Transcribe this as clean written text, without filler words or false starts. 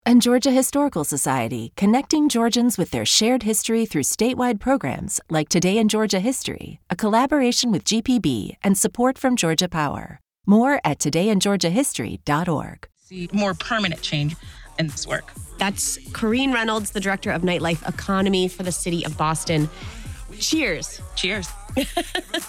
And Georgia Historical Society, connecting Georgians with their shared history through statewide programs like Today in Georgia History, a collaboration with GPB and support from Georgia Power. More at todayingeorgiahistory.org. See more permanent change in this work. That's Corrine Reynolds, the Director of Nightlife Economy for the City of Boston. Cheers. Cheers.